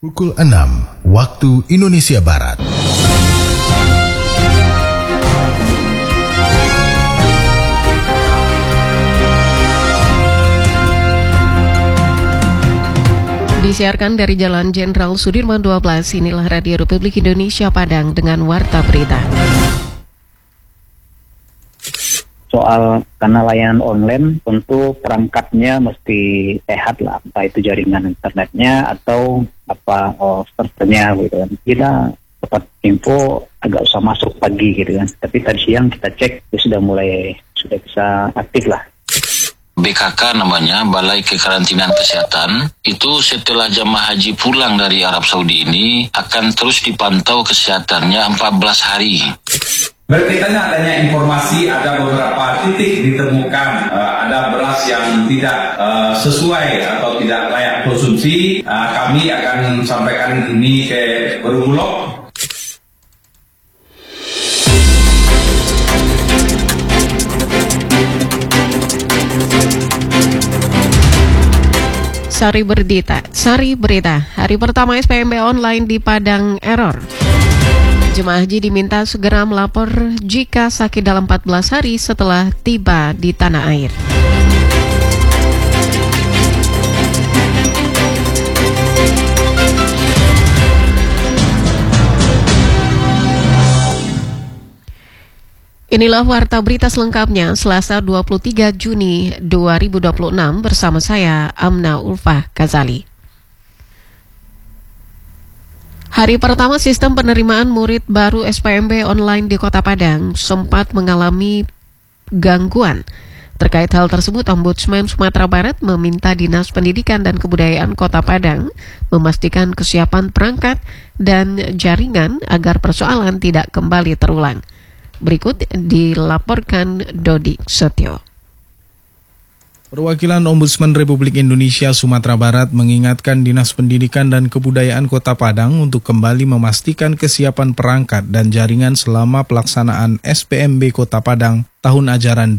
Pukul 6 waktu Indonesia Barat. Disiarkan dari Jalan Jenderal Sudirman 12, inilah Radio Republik Indonesia Padang dengan Warta Berita. Soal karena layanan online tentu perangkatnya mesti sehat lah, entah itu jaringan internetnya atau servernya gitu kan. Kita dapat info agak usah masuk pagi gitu kan, tapi tadi siang kita cek sudah bisa aktif lah. BKK namanya, Balai Kekarantinaan Kesehatan, itu setelah jamaah haji pulang dari Arab Saudi ini akan terus dipantau kesehatannya 14 hari. Berkaitannya adanya informasi ada beberapa titik ditemukan ada beras yang tidak sesuai atau tidak layak konsumsi, kami akan sampaikan ini ke Berumulok. Sari Berita. Hari pertama SPMB online di Padang error. Jemaah haji diminta segera melapor jika sakit dalam 14 hari setelah tiba di tanah air. Inilah Warta Berita selengkapnya, Selasa 23 Juni 2026 bersama saya, Amna Ulfah Ghazali. Hari pertama sistem penerimaan murid baru SPMB online di Kota Padang sempat mengalami gangguan. Terkait hal tersebut, Ombudsman Sumatera Barat meminta Dinas Pendidikan dan Kebudayaan Kota Padang memastikan kesiapan perangkat dan jaringan agar persoalan tidak kembali terulang. Berikut dilaporkan Dodi Setio. Perwakilan Ombudsman Republik Indonesia Sumatera Barat mengingatkan Dinas Pendidikan dan Kebudayaan Kota Padang untuk kembali memastikan kesiapan perangkat dan jaringan selama pelaksanaan SPMB Kota Padang tahun ajaran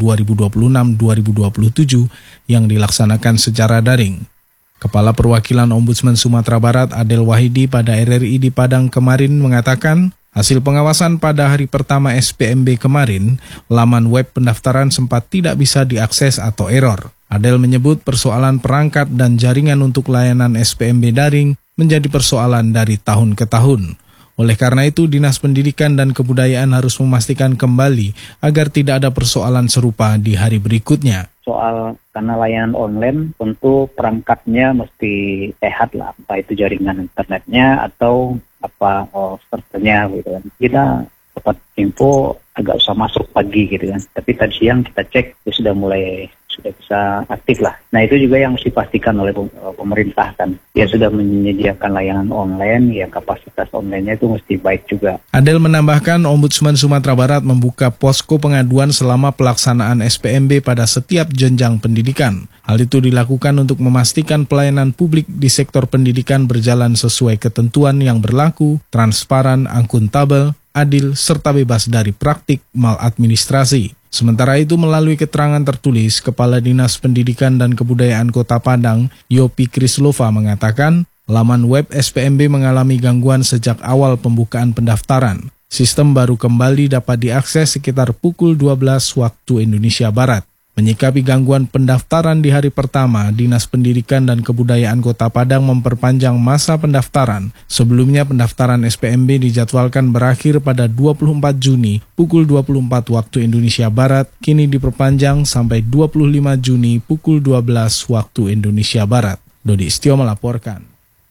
2026-2027 yang dilaksanakan secara daring. Kepala Perwakilan Ombudsman Sumatera Barat Adel Wahidi pada RRI di Padang kemarin mengatakan, hasil pengawasan pada hari pertama SPMB kemarin, laman web pendaftaran sempat tidak bisa diakses atau error. Adel menyebut persoalan perangkat dan jaringan untuk layanan SPMB daring menjadi persoalan dari tahun ke tahun. Oleh karena itu, Dinas Pendidikan dan Kebudayaan harus memastikan kembali agar tidak ada persoalan serupa di hari berikutnya. Soal karena layanan online tentu perangkatnya mesti sehat lah, entah itu jaringan internetnya atau servernya gitu kan. Kita dapat info agak usah masuk pagi gitu kan, tapi tadi siang kita cek sudah bisa aktif lah. Nah, itu juga yang harus dipastikan oleh pemerintah kan. Dia sudah menyediakan layanan online, ya kapasitas online-nya itu mesti baik juga. Adel menambahkan Ombudsman Sumatera Barat membuka posko pengaduan selama pelaksanaan SPMB pada setiap jenjang pendidikan. Hal itu dilakukan untuk memastikan pelayanan publik di sektor pendidikan berjalan sesuai ketentuan yang berlaku, transparan, akuntabel, adil, serta bebas dari praktik maladministrasi. Sementara itu, melalui keterangan tertulis, Kepala Dinas Pendidikan dan Kebudayaan Kota Padang, Yopi Krislova mengatakan, laman web SPMB mengalami gangguan sejak awal pembukaan pendaftaran. Sistem baru kembali dapat diakses sekitar pukul 12 waktu Indonesia Barat. Menyikapi gangguan pendaftaran di hari pertama, Dinas Pendidikan dan Kebudayaan Kota Padang memperpanjang masa pendaftaran. Sebelumnya pendaftaran SPMB dijadwalkan berakhir pada 24 Juni pukul 24 waktu Indonesia Barat, kini diperpanjang sampai 25 Juni pukul 12 waktu Indonesia Barat. Dodi Setio melaporkan.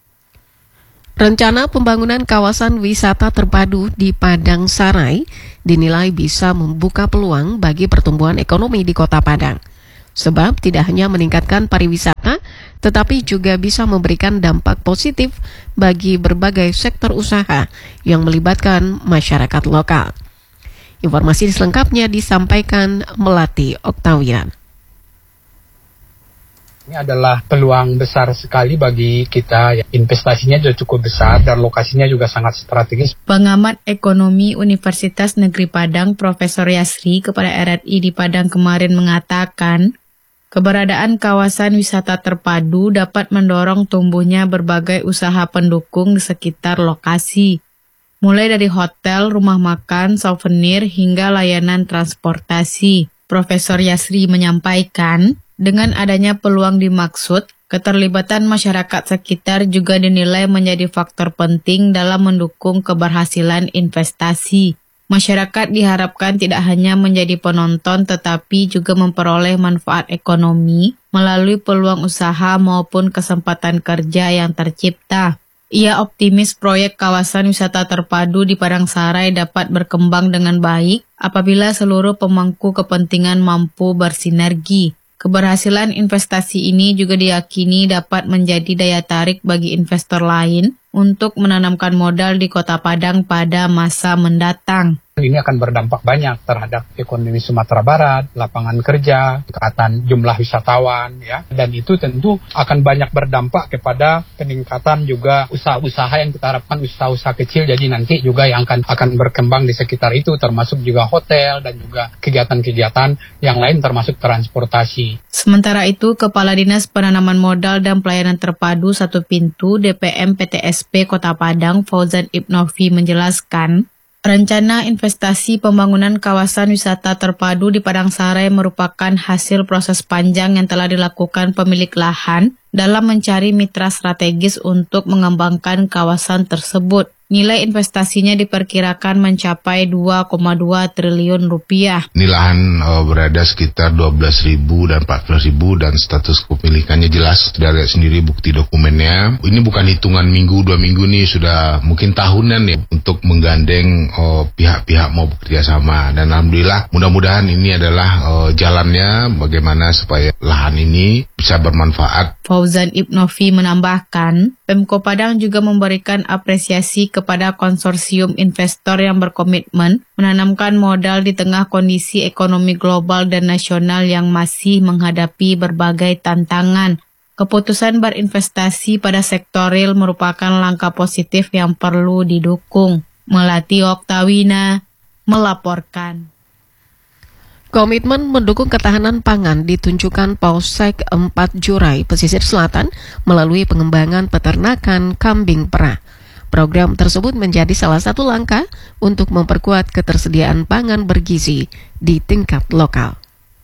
Rencana pembangunan kawasan wisata terpadu di Padang Sarai dinilai bisa membuka peluang bagi pertumbuhan ekonomi di Kota Padang. Sebab tidak hanya meningkatkan pariwisata, tetapi juga bisa memberikan dampak positif bagi berbagai sektor usaha yang melibatkan masyarakat lokal. Informasi selengkapnya disampaikan Melati Oktawian. Ini adalah peluang besar sekali bagi kita. Investasinya juga cukup besar dan lokasinya juga sangat strategis. Pengamat ekonomi Universitas Negeri Padang, Profesor Yasri kepada RRI di Padang kemarin mengatakan, Keberadaan kawasan wisata terpadu dapat mendorong tumbuhnya berbagai usaha pendukung di sekitar lokasi, mulai dari hotel, rumah makan, souvenir, hingga layanan transportasi. Profesor Yasri menyampaikan, dengan adanya peluang dimaksud, keterlibatan masyarakat sekitar juga dinilai menjadi faktor penting dalam mendukung keberhasilan investasi. Masyarakat diharapkan tidak hanya menjadi penonton tetapi juga memperoleh manfaat ekonomi melalui peluang usaha maupun kesempatan kerja yang tercipta. Ia optimis proyek kawasan wisata terpadu di Padangsarai dapat berkembang dengan baik apabila seluruh pemangku kepentingan mampu bersinergi. Keberhasilan investasi ini juga diyakini dapat menjadi daya tarik bagi investor lain untuk menanamkan modal di Kota Padang pada masa mendatang. Ini akan berdampak banyak terhadap ekonomi Sumatera Barat, lapangan kerja, peningkatan jumlah wisatawan, ya. Dan itu tentu akan banyak berdampak kepada peningkatan juga usaha-usaha yang kita harapkan usaha-usaha kecil. Jadi nanti juga yang akan berkembang di sekitar itu, termasuk juga hotel dan juga kegiatan-kegiatan yang lain termasuk transportasi. Sementara itu, Kepala Dinas Penanaman Modal dan Pelayanan Terpadu Satu Pintu DPM PTSP Kota Padang, Fauzan Ibnovi menjelaskan, rencana investasi pembangunan kawasan wisata terpadu di Padangsarai merupakan hasil proses panjang yang telah dilakukan pemilik lahan dalam mencari mitra strategis untuk mengembangkan kawasan tersebut. Nilai investasinya diperkirakan mencapai 2,2 triliun rupiah. Ini lahan berada sekitar 12.000 dan 14.000 dan status kepemilikannya jelas. Sudah lihat sendiri bukti dokumennya. Ini bukan hitungan minggu, 2 minggu nih, sudah mungkin tahunan ya untuk menggandeng pihak-pihak mau bekerja sama. Dan alhamdulillah mudah-mudahan ini adalah jalannya bagaimana supaya lahan ini bisa bermanfaat. Fauzan Ibnovi menambahkan, Pemko Padang juga memberikan apresiasi kepada konsorsium investor yang berkomitmen menanamkan modal di tengah kondisi ekonomi global dan nasional yang masih menghadapi berbagai tantangan. Keputusan berinvestasi pada sektor real merupakan langkah positif yang perlu didukung. Melati Oktawina melaporkan. Komitmen mendukung ketahanan pangan ditunjukkan Polsek 4 Jurai, Pesisir Selatan melalui pengembangan peternakan kambing perah. Program tersebut menjadi salah satu langkah untuk memperkuat ketersediaan pangan bergizi di tingkat lokal.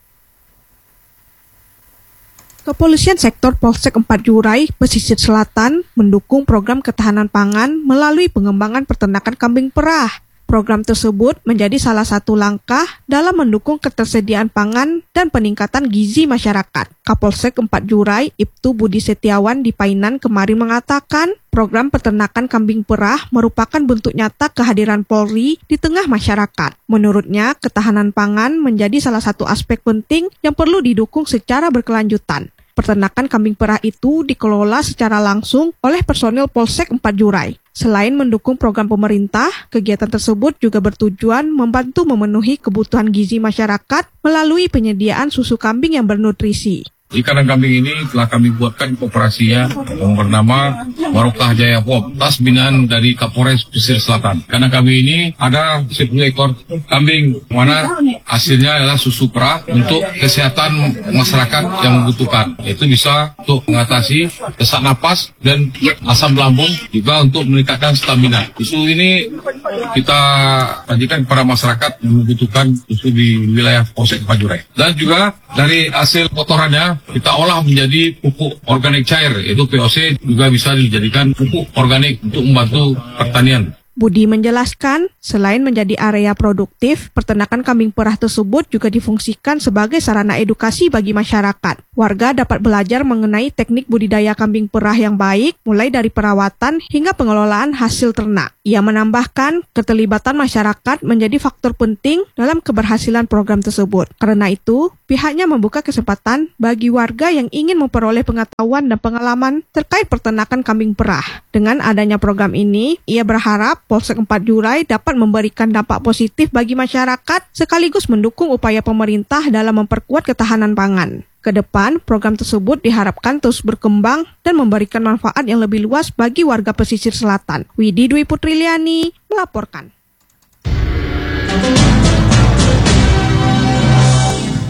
Kepolisian Sektor Polsek 4 Jurai, Pesisir Selatan mendukung program ketahanan pangan melalui pengembangan peternakan kambing perah. Program tersebut menjadi salah satu langkah dalam mendukung ketersediaan pangan dan peningkatan gizi masyarakat. Kapolsek 4 Jurai, Ibtu Budi Setiawan di Painan kemarin mengatakan, program peternakan kambing perah merupakan bentuk nyata kehadiran Polri di tengah masyarakat. Menurutnya, ketahanan pangan menjadi salah satu aspek penting yang perlu didukung secara berkelanjutan. Peternakan kambing perah itu dikelola secara langsung oleh personil Polsek 4 Jurai. Selain mendukung program pemerintah, kegiatan tersebut juga bertujuan membantu memenuhi kebutuhan gizi masyarakat melalui penyediaan susu kambing yang bernutrisi. Kandang kambing ini telah kami buatkan kooperasinya yang bernama Barokah Jaya Pop, atas binaan dari Kapolres Pesisir Selatan. Kandang kambing ini ada 10 ekor kambing, mana hasilnya adalah susu perah untuk kesehatan masyarakat yang membutuhkan. Itu bisa untuk mengatasi sesak napas dan asam lambung, juga untuk meningkatkan stamina. Susu ini kita bagikan kepada masyarakat yang membutuhkan susu di wilayah Polsek 4 Jurai. Dan juga dari hasil kotorannya kita olah menjadi pupuk organik cair, yaitu POC, juga bisa dijadikan pupuk organik untuk membantu pertanian. Budi menjelaskan, selain menjadi area produktif, peternakan kambing perah tersebut juga difungsikan sebagai sarana edukasi bagi masyarakat. Warga dapat belajar mengenai teknik budidaya kambing perah yang baik, mulai dari perawatan hingga pengelolaan hasil ternak. Ia menambahkan, keterlibatan masyarakat menjadi faktor penting dalam keberhasilan program tersebut. Karena itu, pihaknya membuka kesempatan bagi warga yang ingin memperoleh pengetahuan dan pengalaman terkait peternakan kambing perah. Dengan adanya program ini, ia berharap Polsek 4 Jurai dapat memberikan dampak positif bagi masyarakat sekaligus mendukung upaya pemerintah dalam memperkuat ketahanan pangan. Ke depan, program tersebut diharapkan terus berkembang dan memberikan manfaat yang lebih luas bagi warga pesisir selatan. Widi Dwi Putriliani melaporkan.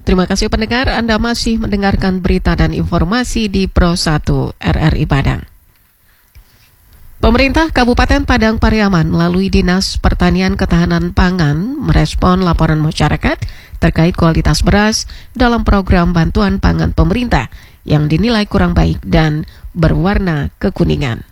Terima kasih pendengar, Anda masih mendengarkan berita dan informasi di Pro 1 RRI Padang. Pemerintah Kabupaten Padang Pariaman melalui Dinas Pertanian Ketahanan Pangan merespon laporan masyarakat terkait kualitas beras dalam program bantuan pangan pemerintah yang dinilai kurang baik dan berwarna kekuningan.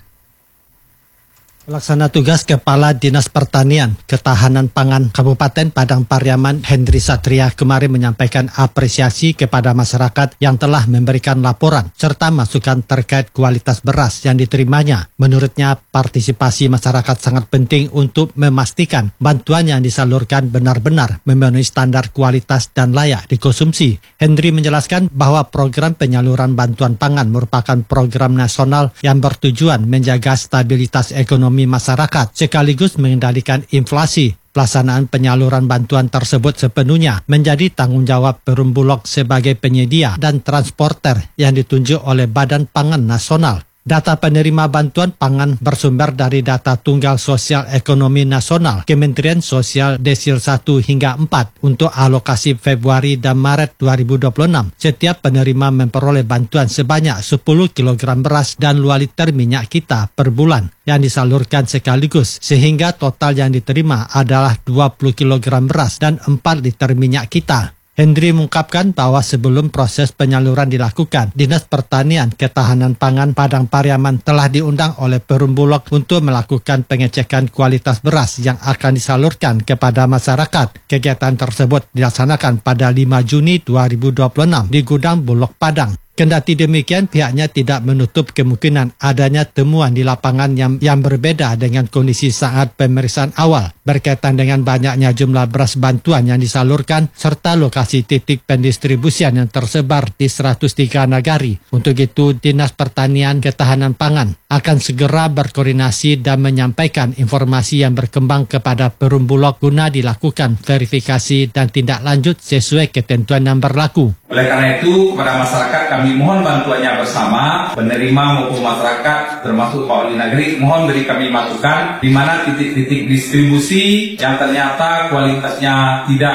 Pelaksana tugas Kepala Dinas Pertanian Ketahanan Pangan Kabupaten Padang Pariaman Hendri Satria kemarin menyampaikan apresiasi kepada masyarakat yang telah memberikan laporan serta masukan terkait kualitas beras yang diterimanya. Menurutnya, partisipasi masyarakat sangat penting untuk memastikan bantuan yang disalurkan benar-benar memenuhi standar kualitas dan layak dikonsumsi. Hendri menjelaskan bahwa program penyaluran bantuan pangan merupakan program nasional yang bertujuan menjaga stabilitas ekonomi masyarakat sekaligus mengendalikan inflasi. Pelaksanaan penyaluran bantuan tersebut sepenuhnya menjadi tanggung jawab Perum Bulog sebagai penyedia dan transporter yang ditunjuk oleh Badan Pangan Nasional. Data penerima bantuan pangan bersumber dari data Tunggal Sosial Ekonomi Nasional Kementerian Sosial Desil 1 hingga 4 untuk alokasi Februari dan Maret 2026. Setiap penerima memperoleh bantuan sebanyak 10 kg beras dan 2 liter minyak kita per bulan yang disalurkan sekaligus, sehingga total yang diterima adalah 20 kg beras dan 4 liter minyak kita. Hendri mengungkapkan bahwa sebelum proses penyaluran dilakukan, Dinas Pertanian Ketahanan Pangan Padang Pariaman telah diundang oleh Perum Bulog untuk melakukan pengecekan kualitas beras yang akan disalurkan kepada masyarakat. Kegiatan tersebut dilaksanakan pada 5 Juni 2026 di Gudang Bulog Padang. Kendati demikian, pihaknya tidak menutup kemungkinan adanya temuan di lapangan yang berbeda dengan kondisi saat pemeriksaan awal berkaitan dengan banyaknya jumlah beras bantuan yang disalurkan serta lokasi titik pendistribusian yang tersebar di 103 nagari. Untuk itu, Dinas Pertanian Ketahanan Pangan akan segera berkoordinasi dan menyampaikan informasi yang berkembang kepada Perum Bulog guna dilakukan verifikasi dan tindak lanjut sesuai ketentuan yang berlaku. Oleh karena itu, kepada masyarakat kami mohon bantuannya bersama, penerima maupun masyarakat termasuk Pak Wali Negeri, mohon beri kami masukan di mana titik-titik distribusi yang ternyata kualitasnya tidak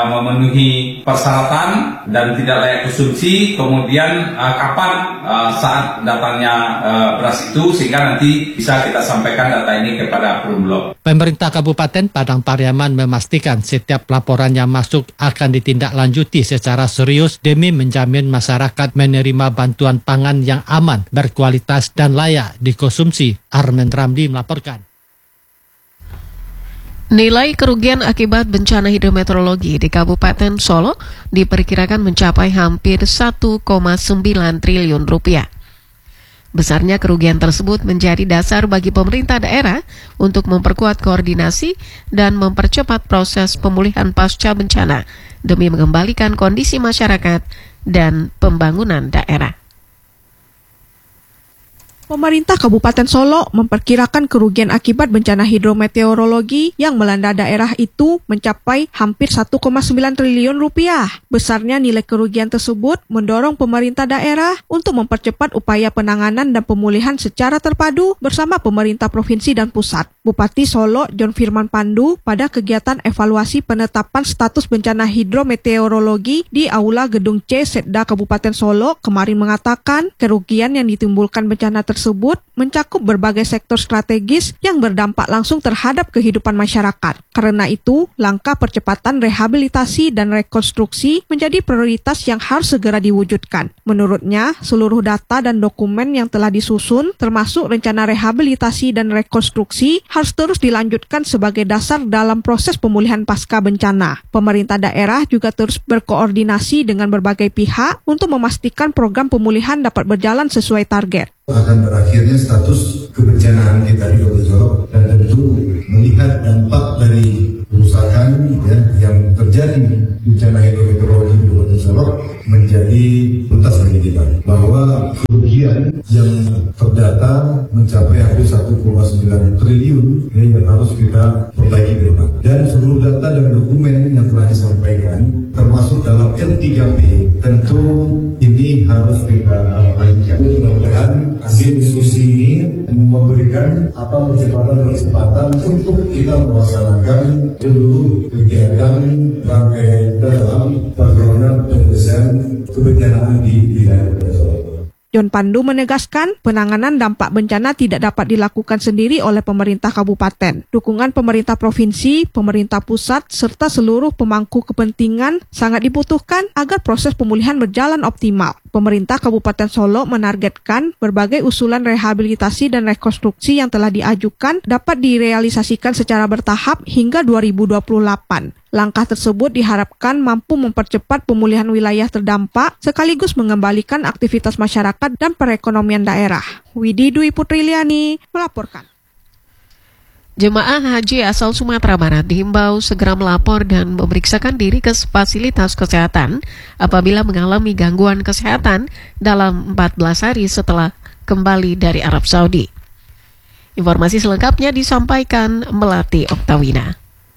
memenuhi persyaratan dan tidak layak konsumsi, kemudian kapan saat datangnya beras itu, sehingga nanti bisa kita sampaikan data ini kepada Perum Bulog. Pemerintah Kabupaten Padang Pariaman memastikan setiap laporan yang masuk akan ditindaklanjuti secara serius demi menjamin masyarakat menerima bantuan pangan yang aman, berkualitas dan layak dikonsumsi. Armen Ramdi melaporkan. Nilai kerugian akibat bencana hidrometeorologi di Kabupaten Solo diperkirakan mencapai hampir 1,9 triliun rupiah. Besarnya kerugian tersebut menjadi dasar bagi pemerintah daerah untuk memperkuat koordinasi dan mempercepat proses pemulihan pasca bencana demi mengembalikan kondisi masyarakat dan pembangunan daerah. Pemerintah Kabupaten Solo memperkirakan kerugian akibat bencana hidrometeorologi yang melanda daerah itu mencapai hampir 1,9 triliun rupiah. Besarnya nilai kerugian tersebut mendorong pemerintah daerah untuk mempercepat upaya penanganan dan pemulihan secara terpadu bersama pemerintah provinsi dan pusat. Bupati Solo John Firman Pandu pada kegiatan evaluasi penetapan status bencana hidrometeorologi di Aula Gedung C Setda Kabupaten Solo kemarin mengatakan kerugian yang ditimbulkan bencana tersebut mencakup berbagai sektor strategis yang berdampak langsung terhadap kehidupan masyarakat. Karena itu, langkah percepatan rehabilitasi dan rekonstruksi menjadi prioritas yang harus segera diwujudkan. Menurutnya, seluruh data dan dokumen yang telah disusun, termasuk rencana rehabilitasi dan rekonstruksi, harus terus dilanjutkan sebagai dasar dalam proses pemulihan pasca bencana. Pemerintah daerah juga terus berkoordinasi dengan berbagai pihak untuk memastikan program pemulihan dapat berjalan sesuai target. Akan berakhirnya status kebencanaan kita di Kabupaten Solo dan tentu melihat dampak dari kerusakan yang terjadi bencana hidrometeorologi di Kabupaten Solo menjadi tuntas bagi kita bahwa kerugian yang terdata mencapai hampir 1,9 triliun yang harus kita perbaiki ke depan. Dan seluruh data dan dokumen yang telah disampaikan termasuk dalam L3P tentu ini harus kita baikkan. Mudah-mudahan hasil diskusi ini memberikan memberikan kesempatan untuk kita melaksanakan seluruh kegiatan rangkaian dalam program penyelesaian kebencanaan di wilayah Kota Solok. John Pandu menegaskan penanganan dampak bencana tidak dapat dilakukan sendiri oleh pemerintah kabupaten. Dukungan pemerintah provinsi, pemerintah pusat, serta seluruh pemangku kepentingan sangat dibutuhkan agar proses pemulihan berjalan optimal. Pemerintah Kabupaten Solok menargetkan berbagai usulan rehabilitasi dan rekonstruksi yang telah diajukan dapat direalisasikan secara bertahap hingga 2028. Langkah tersebut diharapkan mampu mempercepat pemulihan wilayah terdampak sekaligus mengembalikan aktivitas masyarakat dan perekonomian daerah. Widi Dwi Putriliani melaporkan. Jemaah haji asal Sumatera Barat dihimbau segera melapor dan memeriksakan diri ke fasilitas kesehatan apabila mengalami gangguan kesehatan dalam 14 hari setelah kembali dari Arab Saudi. Informasi selengkapnya disampaikan Melati Oktawina.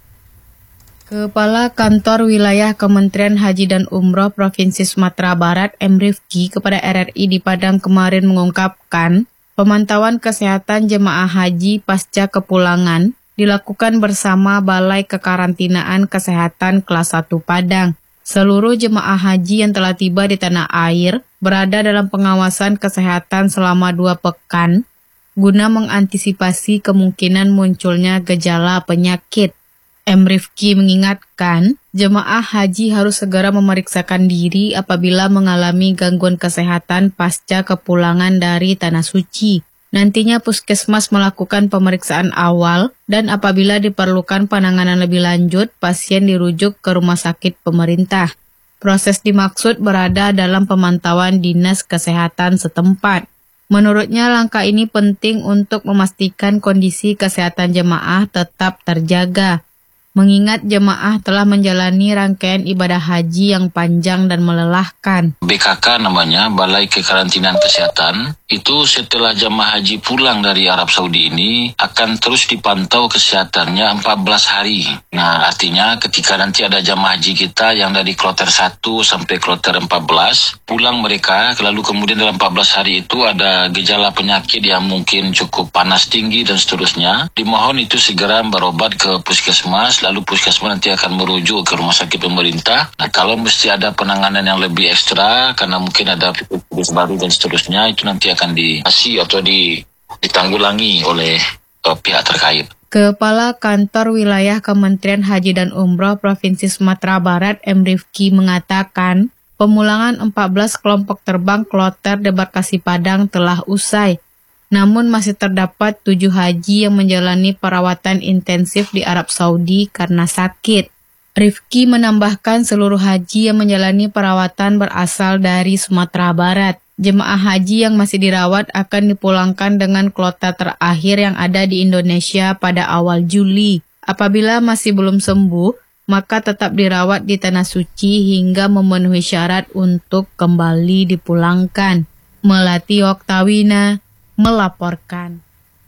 Kepala Kantor Wilayah Kementerian Haji dan Umroh Provinsi Sumatera Barat, M. Rifki, kepada RRI di Padang kemarin mengungkapkan, pemantauan kesehatan jemaah haji pasca kepulangan dilakukan bersama Balai Kekarantinaan Kesehatan Kelas 1 Padang. Seluruh jemaah haji yang telah tiba di tanah air berada dalam pengawasan kesehatan selama 2 pekan guna mengantisipasi kemungkinan munculnya gejala penyakit. M. Rifki mengingatkan, jemaah haji harus segera memeriksakan diri apabila mengalami gangguan kesehatan pasca kepulangan dari Tanah Suci. Nantinya puskesmas melakukan pemeriksaan awal dan apabila diperlukan penanganan lebih lanjut, pasien dirujuk ke rumah sakit pemerintah. Proses dimaksud berada dalam pemantauan Dinas Kesehatan setempat. Menurutnya langkah ini penting untuk memastikan kondisi kesehatan jemaah tetap terjaga. Mengingat jemaah telah menjalani rangkaian ibadah haji yang panjang dan melelahkan. BKK namanya, Balai Kekarantinaan Kesehatan, itu setelah jemaah haji pulang dari Arab Saudi ini akan terus dipantau kesehatannya 14 hari. Nah, artinya ketika nanti ada jemaah haji kita yang dari kloter 1 sampai kloter 14, pulang mereka, lalu kemudian dalam 14 hari itu ada gejala penyakit yang mungkin cukup panas tinggi dan seterusnya, dimohon itu segera berobat ke puskesmas, lalu puskesmas nanti akan merujuk ke rumah sakit pemerintah. Nah, kalau mesti ada penanganan yang lebih ekstra karena mungkin ada virus baru dan seterusnya, itu nanti akan dikasih atau ditanggulangi oleh pihak terkait. Kepala Kantor Wilayah Kementerian Haji dan Umroh Provinsi Sumatera Barat, M. Rifki, mengatakan pemulangan 14 kelompok terbang kloter debarkasi Padang telah usai. Namun masih terdapat 7 haji yang menjalani perawatan intensif di Arab Saudi karena sakit. Rifki menambahkan seluruh haji yang menjalani perawatan berasal dari Sumatera Barat. Jemaah haji yang masih dirawat akan dipulangkan dengan kloter terakhir yang ada di Indonesia pada awal Juli. Apabila masih belum sembuh, maka tetap dirawat di Tanah Suci hingga memenuhi syarat untuk kembali dipulangkan. Melati Oktawina melaporkan.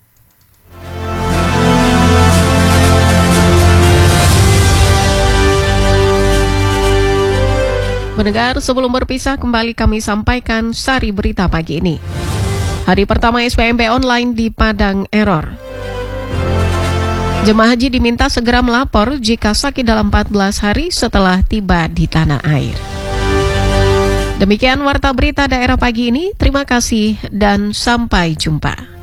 Mendengar, sebelum berpisah kembali kami sampaikan sari berita pagi ini. Hari pertama SPMB online di Padang error. Jemaah haji diminta segera melapor jika sakit dalam 14 hari setelah tiba di tanah air. Demikian warta berita daerah pagi ini. Terima kasih dan sampai jumpa.